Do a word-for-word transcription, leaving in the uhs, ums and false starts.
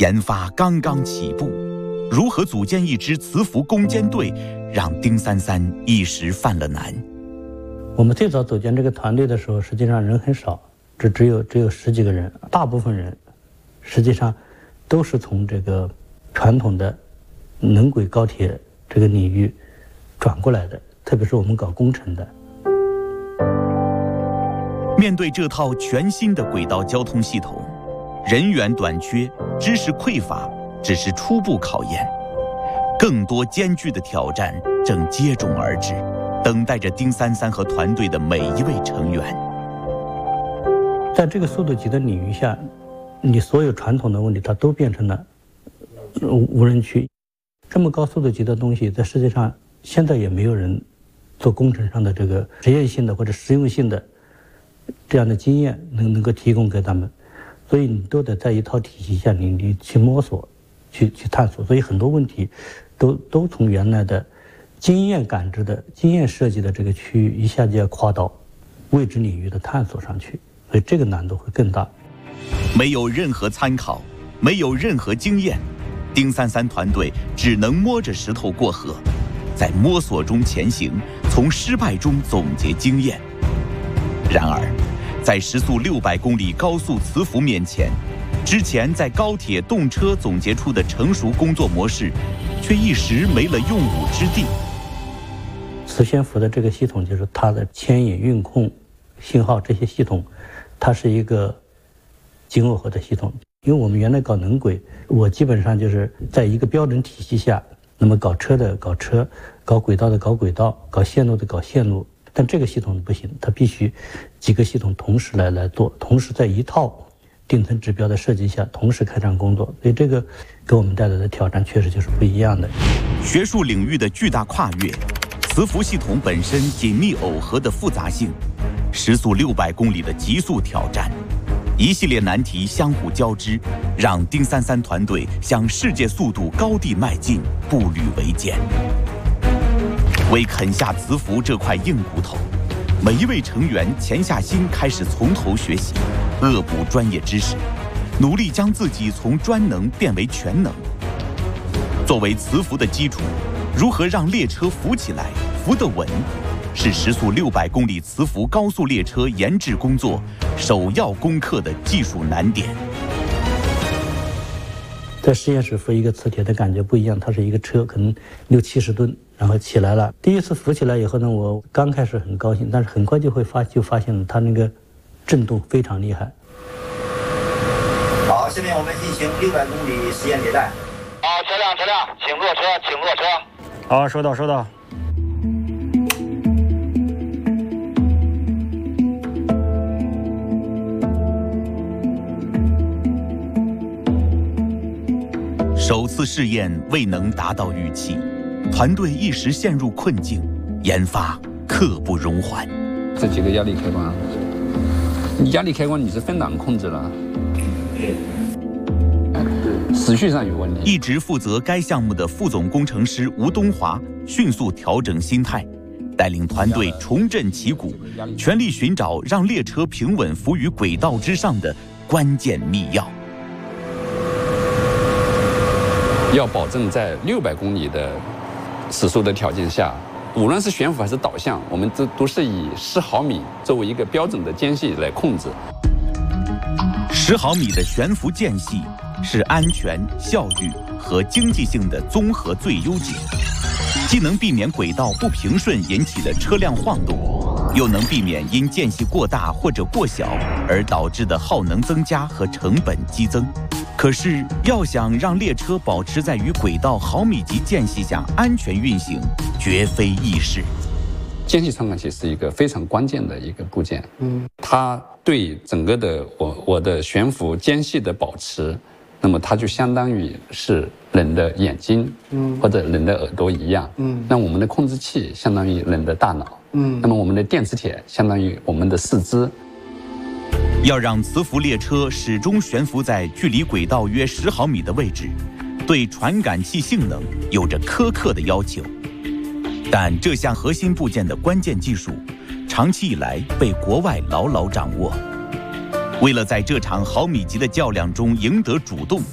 研发刚刚起步，如何组建一支磁浮攻坚队，让丁三三一时犯了难。 我们最早组建这个团队的时候，实际上人很少，只只有只有十几个人，大部分人实际上都是从这个传统的能轨高铁这个领域转过来的，特别是我们搞工程的。 面对这套全新的轨道交通系统，人员短缺、知识匮乏只是初步考验，更多艰巨的挑战正接踵而至，等待着丁三三和团队的每一位成员。 在这个速度级的领域下，你所有传统的问题它都变成了无人区。这么高速度级的东西，在世界上现在也没有人做工程上的这个实验性的或者实用性的这样的经验能能够提供给他们，所以你都得在一套体系下，你你去摸索，去去探索，所以很多问题都都从原来的经验感知的经验设计的这个区域，一下就要跨到未知领域的探索上去，所以这个难度会更大。 没有任何参考，没有任何经验，丁三三团队只能摸着石头过河，在摸索中前行，从失败中总结经验。然而，在时速六百公里高速磁浮面前，之前在高铁动车总结出的成熟工作模式，却一时没了用武之地。 磁悬浮的这个系统，就是它的牵引、运控、信号这些系统，它是一个精耦合的系统。因为我们原来搞能轨，我基本上就是在一个标准体系下，那么搞车的搞车，搞轨道的搞轨道，搞线路的搞线路。但这个系统不行，它必须几个系统同时来来做，同时在一套定层指标的设计下同时开展工作，所以这个给我们带来的挑战确实就是不一样的。 学术领域的巨大跨越，磁浮系统本身紧密耦合的复杂性，时速六百公里的极速挑战，一系列难题相互交织，让丁三三团队向世界速度高地迈进步履维艰。为啃下磁浮这块硬骨头，每一位成员潜下心，开始从头学习，恶补专业知识，努力将自己从专能变为全能。作为磁浮的基础，如何让列车浮起来、浮得稳，是时速六百公里磁浮高速列车研制工作首要攻克的技术难点。 在实验室浮一个磁铁的感觉不一样，它是一个车，可能六七十吨，然后起来了。第一次浮起来以后呢，我刚开始很高兴，但是很快就会发就发现了它那个震动非常厉害。 好，下面我们进行六百公里实验迭代。 好，车辆车辆，请落车，请落车。 好，收到收到。 首次试验未能达到预期，团队一时陷入困境，研发刻不容缓。 这几个压力开关，你压力开关你是分档控制了，时序上有问题。 一直负责该项目的副总工程师吴东华迅速调整心态，带领团队重振旗鼓，全力寻找让列车平稳浮于轨道之上的关键密钥。 要保证在六百公里的时速的条件下，无论是悬浮还是导向，我们这都是以十毫米作为一个标准的间隙来控制。 十毫米的悬浮间隙是安全、效率和经济性的综合最优解，既能避免轨道不平顺引起的车辆晃动，又能避免因间隙过大或者过小而导致的耗能增加和成本激增。可是，要想让列车保持在与轨道毫米级间隙下安全运行，绝非易事。 间隙传感器是一个非常关键的一个部件，嗯，它对整个的我我的悬浮间隙的保持，那么它就相当于是人的眼睛，嗯，或者人的耳朵一样，嗯，那我们的控制器相当于人的大脑，嗯，那么我们的电磁铁相当于我们的四肢。 要让磁浮列车始终悬浮在距离轨道约十毫米的位置，对传感器性能有着苛刻的要求。但这项核心部件的关键技术，长期以来被国外牢牢掌握。为了在这场毫米级的较量中赢得主动，